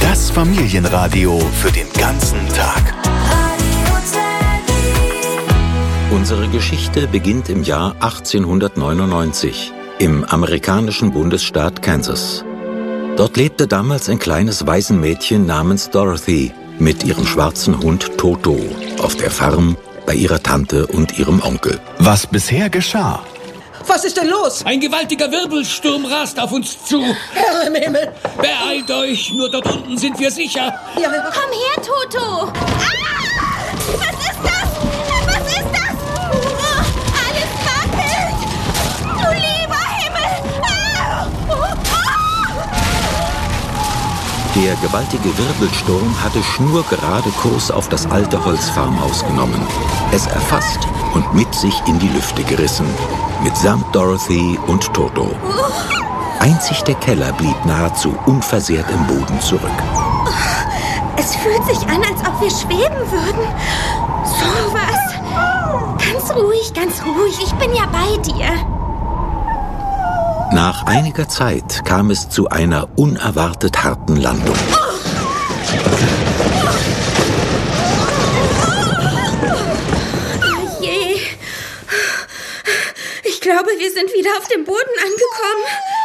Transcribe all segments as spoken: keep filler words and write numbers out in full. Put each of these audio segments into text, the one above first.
Das Familienradio für den ganzen Tag. Unsere Geschichte beginnt im Jahr achtzehnhundertneunundneunzig im amerikanischen Bundesstaat Kansas. Dort lebte damals ein kleines Waisenmädchen namens Dorothy mit ihrem schwarzen Hund Toto auf der Farm bei ihrer Tante und ihrem Onkel. Was bisher geschah. Was ist denn los? Ein gewaltiger Wirbelsturm rast auf uns zu. Herr im Himmel! Beeilt euch, nur dort unten sind wir sicher. Ja, Komm her, Toto! Ah! Was ist das? Was ist das? Oh, alles wackelt! Du lieber Himmel! Ah! Oh, oh! Der gewaltige Wirbelsturm hatte schnurgerade Kurs auf das alte Holzfarmhaus genommen, es erfasst und mit sich in die Lüfte gerissen, mitsamt Dorothy und Toto. Einzig der Keller blieb nahezu unversehrt im Boden zurück. Es fühlt sich an, als ob wir schweben würden. So was. Ganz ruhig, ganz ruhig. Ich bin ja bei dir. Nach einiger Zeit kam es zu einer unerwartet harten Landung. Oh je. Ich glaube, wir sind wieder auf dem Boden angekommen.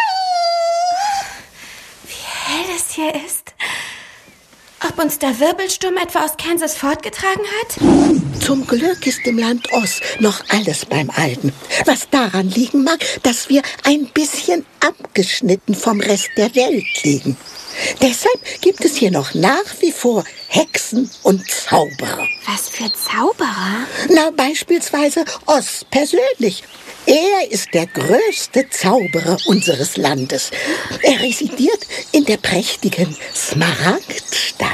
Wie hell es hier ist. Ob uns der Wirbelsturm etwa aus Kansas fortgetragen hat? Zum Glück ist im Land Oz noch alles beim Alten. Was daran liegen mag, dass wir ein bisschen abgeschnitten vom Rest der Welt liegen. Deshalb gibt es hier noch nach wie vor Hexen und Zauberer. Was für Zauberer? Na, beispielsweise Oz persönlich. Er ist der größte Zauberer unseres Landes. Er residiert in der prächtigen Smaragdstadt.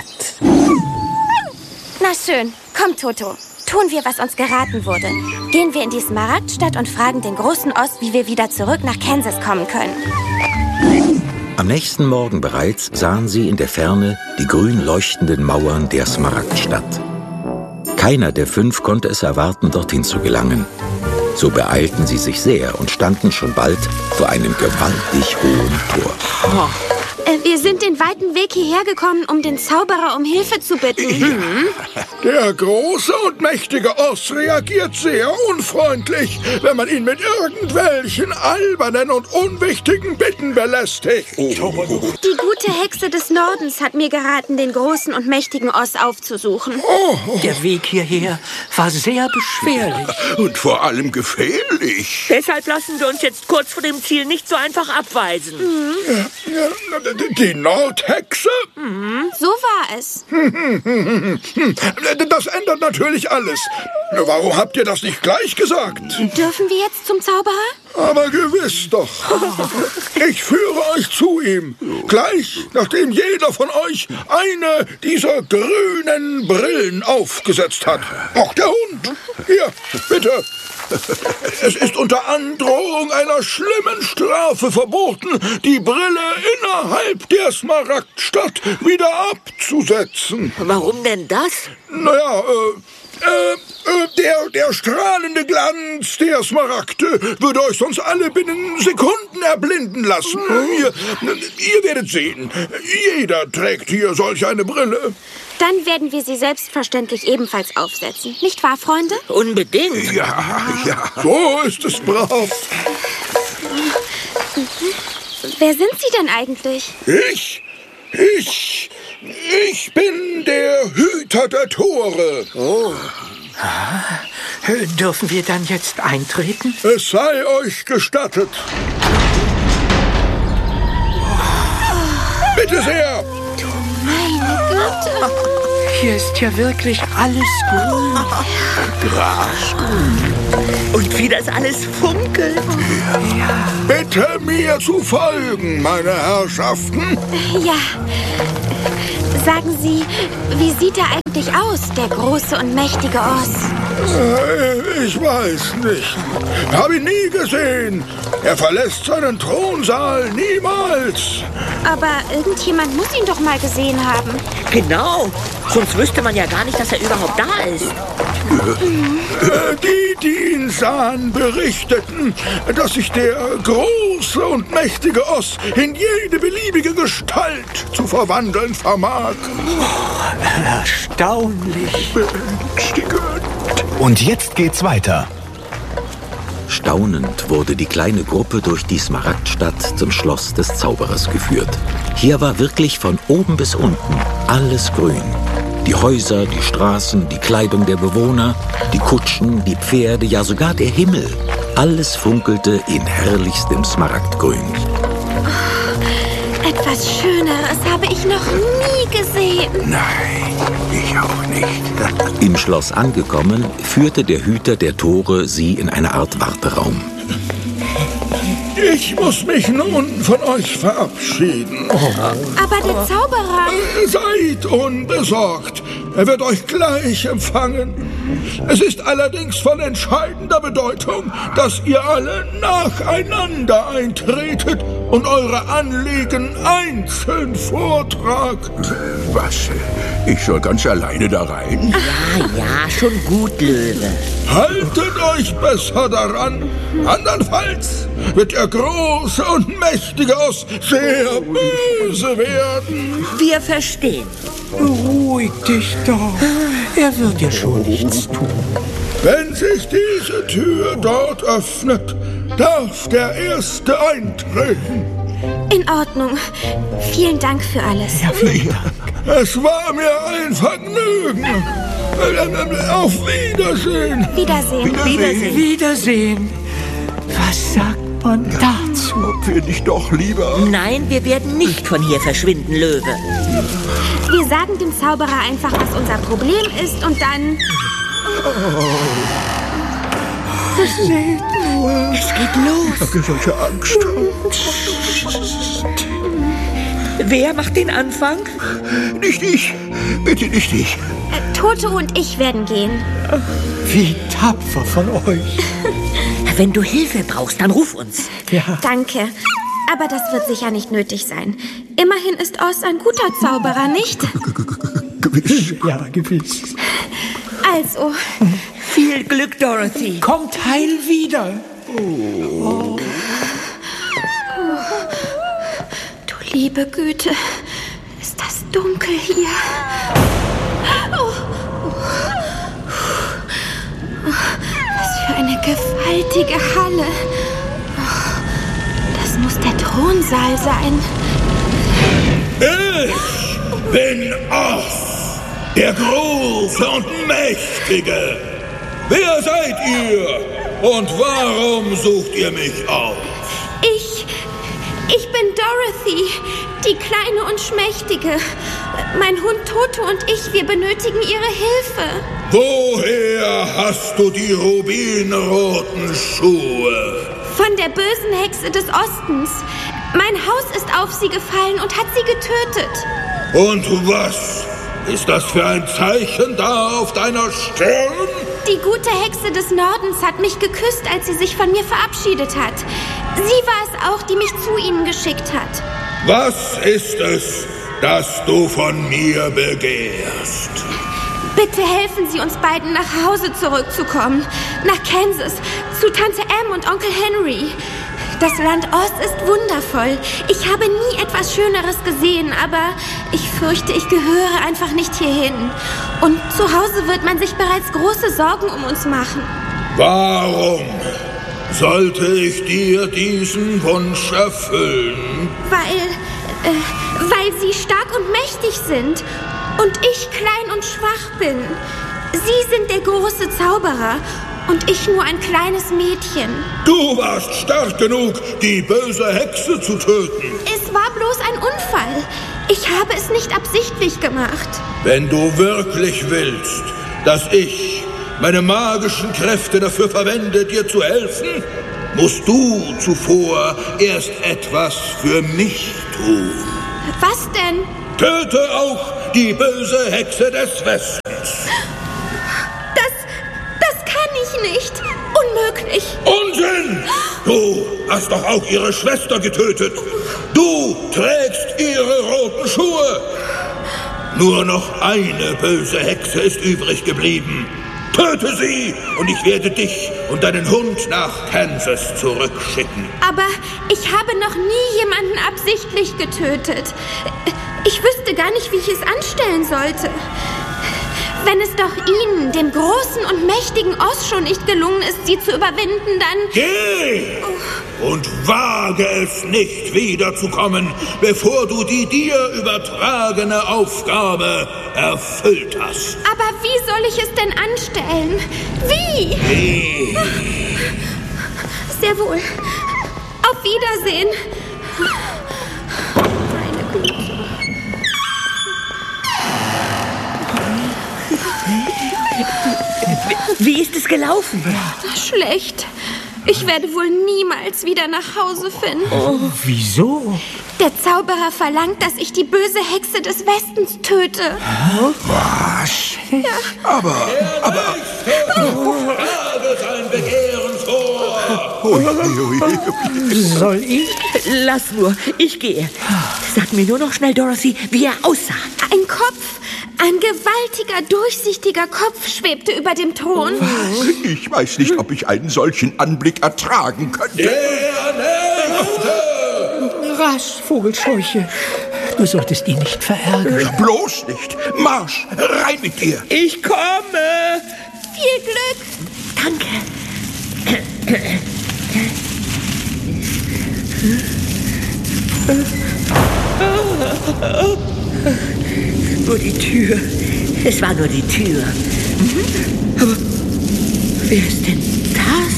Na schön, komm, Toto. Tun wir, was uns geraten wurde. Gehen wir in die Smaragdstadt und fragen den großen Oz, wie wir wieder zurück nach Kansas kommen können. Am nächsten Morgen bereits sahen sie in der Ferne die grün leuchtenden Mauern der Smaragdstadt. Keiner der fünf konnte es erwarten, dorthin zu gelangen. So beeilten sie sich sehr und standen schon bald vor einem gewaltig hohen Tor. Äh, wir sind den weiten Weg hierher gekommen, um den Zauberer um Hilfe zu bitten. Ja. Der große und mächtige Oz reagiert sehr unfreundlich, wenn man ihn mit irgendwelchen albernen und unwichtigen Bitten belästigt. Die gute Hexe des Nordens hat mir geraten, den großen und mächtigen Oz aufzusuchen. Oh. Der Weg hierher war sehr beschwerlich. Und vor allem gefährlich. Deshalb lassen wir uns jetzt kurz vor dem Ziel nicht so einfach abweisen. Mhm. Ja, ja, die Nordhexe? Mhm, so war es. Das ändert natürlich alles. Warum habt ihr das nicht gleich gesagt? Dürfen wir jetzt zum Zauberer? Aber gewiss doch. Ich führe euch zu ihm. Gleich, nachdem jeder von euch eine dieser grünen Brillen aufgesetzt hat. Auch der Hund. Hier, bitte. Es ist unter Androhung einer schlimmen Strafe verboten, die Brille innerhalb der Smaragdstadt wieder abzusetzen. Warum denn das? Naja, äh, äh, äh, der, der strahlende Glanz der Smaragde würde euch sonst alle binnen Sekunden erblinden lassen. Ihr, ihr werdet sehen, jeder trägt hier solch eine Brille. Dann werden wir sie selbstverständlich ebenfalls aufsetzen. Nicht wahr, Freunde? Unbedingt. Ja, ja, so ist es brav. Wer sind Sie denn eigentlich? Ich? Ich? Ich bin der Hüter der Tore. Oh. Ah, dürfen wir dann jetzt eintreten? Es sei euch gestattet. Oh. Bitte sehr. Meine Güte. Hier ist ja wirklich alles grün. Grasgrün. Und wie das alles funkelt. Ja. Bitte mir zu folgen, meine Herrschaften. Ja. Sagen Sie, wie sieht er eigentlich aus, der große und mächtige Oz? Äh, Ich weiß nicht. Habe ihn nie gesehen. Er verlässt seinen Thronsaal niemals. Aber irgendjemand muss ihn doch mal gesehen haben. Genau. Sonst wüsste man ja gar nicht, dass er überhaupt da ist. Die, die ihn sahen, berichteten, dass sich der große und mächtige Oz in jede beliebige Gestalt zu verwandeln vermag. Oh, erstaunlich. Beängstigend. Und jetzt geht's weiter. Staunend wurde die kleine Gruppe durch die Smaragdstadt zum Schloss des Zauberers geführt. Hier war wirklich von oben bis unten alles grün. Die Häuser, die Straßen, die Kleidung der Bewohner, die Kutschen, die Pferde, ja sogar der Himmel. Alles funkelte in herrlichstem Smaragdgrün. Oh, etwas Schöneres habe ich noch nie gesehen. Nein, ich auch nicht. Im Schloss angekommen, führte der Hüter der Tore sie in eine Art Warteraum. Ich muss mich nun von euch verabschieden. Aber der Zauberer... Seid unbesorgt. Er wird euch gleich empfangen. Es ist allerdings von entscheidender Bedeutung, dass ihr alle nacheinander eintretet und eure Anliegen einzeln vortragt. Was? Ich soll ganz alleine da rein? Ja, ja, schon gut, Löwe. Haltet euch besser daran. Andernfalls wird der große und mächtige Oz sehr böse werden. Wir verstehen. Beruhig dich doch. Er wird dir schon nichts tun. Wenn sich diese Tür dort öffnet, darf der Erste eintreten. In Ordnung. Vielen Dank für alles. Ja, vielen Dank. Es war mir ein Vergnügen. Auf Wiedersehen. Wiedersehen. Wiedersehen. Wiedersehen. Was sagt man dazu? Ob wir nicht doch lieber... Nein, wir werden nicht von hier verschwinden, Löwe. Wir sagen dem Zauberer einfach, was unser Problem ist und dann... Seht nur. Es geht los. Ich habe solche Angst. Wer macht den Anfang? Nicht ich. Bitte nicht ich. Äh, Toto und ich werden gehen. Wie tapfer von euch. Wenn du Hilfe brauchst, dann ruf uns. Ja. Danke. Aber das wird sicher nicht nötig sein. Immerhin ist Oz ein guter Zauberer, nicht? Gewiss. Ja, gewiss. Also, Viel Glück, Dorothy. Kommt heil wieder. du liebe Güte, ist das dunkel hier. Oh. Was für eine gewaltige Halle. Das muss der Thronsaal sein. Ich bin Oz, der Große und Mächtige. Wer seid ihr und warum sucht ihr mich auf? Ich, ich bin Dorothy, die Kleine und Schmächtige. Mein Hund Toto und ich, wir benötigen ihre Hilfe. Woher hast du die rubinroten Schuhe? Von der bösen Hexe des Ostens. Mein Haus ist auf sie gefallen und hat sie getötet. Und was ist das für ein Zeichen da auf deiner Stirn? Die gute Hexe des Nordens hat mich geküsst, als sie sich von mir verabschiedet hat. Sie war es auch, die mich zu ihnen geschickt hat. Was ist es, das du von mir begehrst? Bitte helfen Sie uns beiden, nach Hause zurückzukommen. Nach Kansas, zu Tante Em und Onkel Henry. Das Land Oz ist wundervoll. Ich habe nie etwas Schöneres gesehen, aber ich fürchte, ich gehöre einfach nicht hierhin. Und zu Hause wird man sich bereits große Sorgen um uns machen. Warum sollte ich dir diesen Wunsch erfüllen? Weil, äh, weil Sie stark und mächtig sind und ich klein und schwach bin. Sie sind der große Zauberer und ich nur ein kleines Mädchen. Du warst stark genug, die böse Hexe zu töten. Es war bloß ein Unfall. Ich habe es nicht absichtlich gemacht. Wenn du wirklich willst, dass ich meine magischen Kräfte dafür verwende, dir zu helfen, musst du zuvor erst etwas für mich tun. Was denn? Töte auch die böse Hexe des Westens. Das, das kann ich nicht. Unmöglich. Unsinn! Du hast doch auch ihre Schwester getötet. Du trägst ihre roten Schuhe. Nur noch eine böse Hexe ist übrig geblieben. Töte sie und ich werde dich und deinen Hund nach Kansas zurückschicken. Aber ich habe noch nie jemanden absichtlich getötet. Ich wüsste gar nicht, wie ich es anstellen sollte. Wenn es doch Ihnen, dem großen und mächtigen Oz, schon nicht gelungen ist, sie zu überwinden, dann... Geh! Oh. Und wage es nicht, wiederzukommen, bevor du die dir übertragene Aufgabe erfüllt hast. Aber wie soll ich es denn anstellen? Wie? Geh! Sehr wohl. Auf Wiedersehen. Meine Güte. Wie ist es gelaufen? Schlecht. Ich werde wohl niemals wieder nach Hause finden. Oh, wieso? Der Zauberer verlangt, dass ich die böse Hexe des Westens töte. Was? Ja. Aber, aber... Trage sein Begehren vor! Ui, ui, ui. Soll ich? Lass nur, ich gehe. Sag mir nur noch schnell, Dorothy, wie er aussah. Ein Kopf, ein gewaltiger, durchsichtiger Kopf schwebte über dem Thron. Ich weiß nicht, ob ich einen solchen Anblick ertragen könnte. Der Nächste! Rasch, Vogelscheuche. Du solltest ihn nicht verärgern. Bloß nicht. Marsch, rein mit dir. Ich komme. Viel Glück. Danke. Nur die Tür. Es war nur die Tür. Aber wer ist denn das?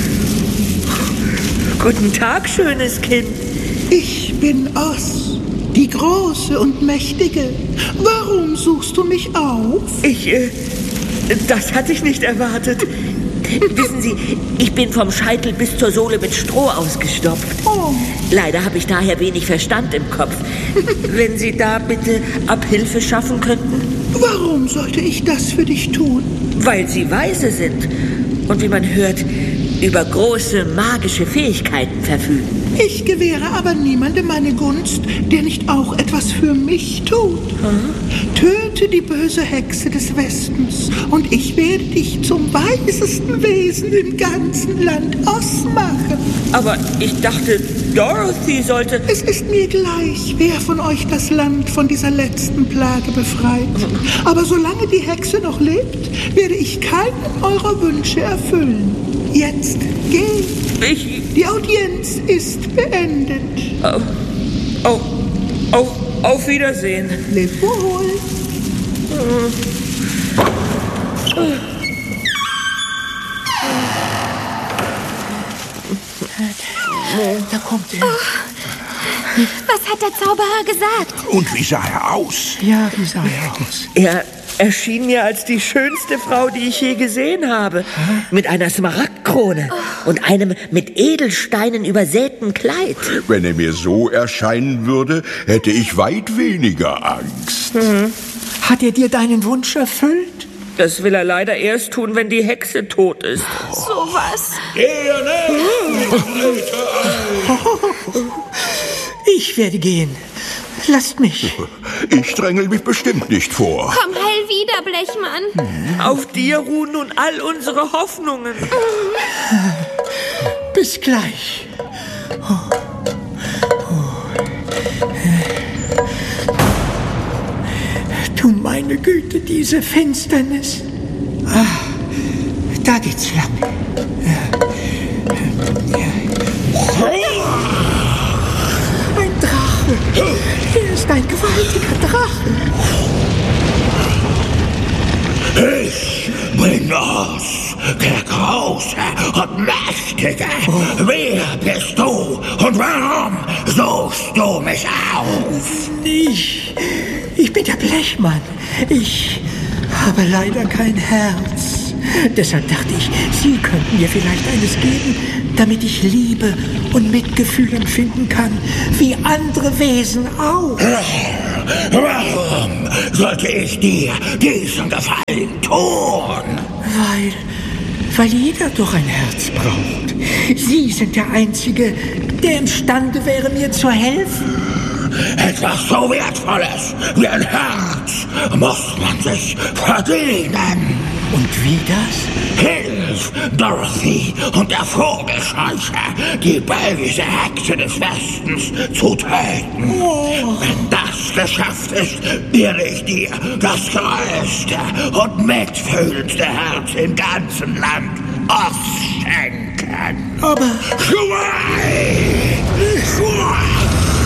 Guten Tag, schönes Kind. Ich bin Oz, die Große und Mächtige. Warum suchst du mich auf? Ich, äh, das hatte ich nicht erwartet. Wissen Sie, ich bin vom Scheitel bis zur Sohle mit Stroh ausgestopft. Oh. Leider habe ich daher wenig Verstand im Kopf. Wenn Sie da bitte Abhilfe schaffen könnten? Warum sollte ich das für dich tun? Weil Sie weise sind und, wie man hört, über große magische Fähigkeiten verfügen. Ich gewähre aber niemandem meine Gunst, der nicht auch etwas für mich tut. Hm? Töte die böse Hexe des Westens und ich werde dich zum weisesten Wesen im ganzen Land Oz machen. Aber ich dachte, Dorothy sollte... Es ist mir gleich, wer von euch das Land von dieser letzten Plage befreit. Aber solange die Hexe noch lebt, werde ich keinen eurer Wünsche erfüllen. Jetzt geh. Ich... Die Audienz ist beendet. Oh, oh, oh, auf Wiedersehen. Leb wohl. Da kommt er. Oh. Was hat der Zauberer gesagt? Und wie sah er aus? Ja, wie sah er aus? Er erschien mir als die schönste Frau, die ich je gesehen habe. Mit einer Smaragdkrone und einem mit Edelsteinen übersäten Kleid. Wenn er mir so erscheinen würde, hätte ich weit weniger Angst. Mhm. Hat er dir deinen Wunsch erfüllt? Das will er leider erst tun, wenn die Hexe tot ist. So was. Der Nächste! Ich werde gehen. Lasst mich. Ich drängel mich bestimmt nicht vor. Komm heil wieder, Blechmann. Auf dir ruhen nun all unsere Hoffnungen. Bis gleich. Oh. Oh. Du meine Güte, diese Finsternis. Ah, da geht's lang. Ja. Ja. Ein Drache. Er ist ein gewaltiger Drache. Ich bin Oz, der Große und Mächtige. Oh. Wer bist du und warum suchst du mich auf? Ich, ich bin der Blechmann. Ich habe leider kein Herz. Deshalb dachte ich, Sie könnten mir vielleicht eines geben, damit ich Liebe und Mitgefühl empfinden kann, wie andere Wesen auch. Warum sollte ich dir diesen Gefallen tun? Weil, weil jeder doch ein Herz braucht. Sie sind der Einzige, der imstande wäre, mir zu helfen. Etwas so Wertvolles wie ein Herz muss man sich verdienen. Und wie das? Hilf, Dorothy und der Vogelscheucher, die böse Hexe des Westens zu töten. Oh. Wenn das geschafft ist, werde ich dir das größte und mitfühlendste Herz im ganzen Land Oz schenken. Aber... Schrei! Schrei!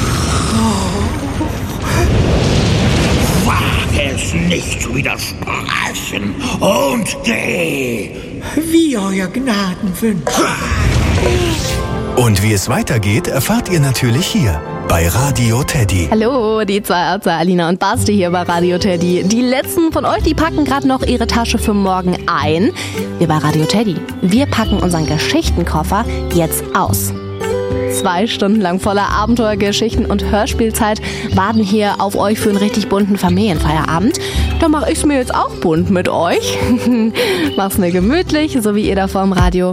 Wage es nicht zu widersprechen und geh! Wie euer Gnaden wünscht. Und wie es weitergeht, erfahrt ihr natürlich hier bei Radio Teddy. Hallo, die zwei Ärzte Alina und Basti hier bei Radio Teddy. Die letzten von euch, die packen gerade noch ihre Tasche für morgen ein. Wir bei Radio Teddy, wir packen unseren Geschichtenkoffer jetzt aus. Zwei Stunden lang voller Abenteuergeschichten und Hörspielzeit warten hier auf euch für einen richtig bunten Familienfeierabend. Da mache ich's mir jetzt auch bunt mit euch. Mach's mir gemütlich, so wie ihr da vorm Radio.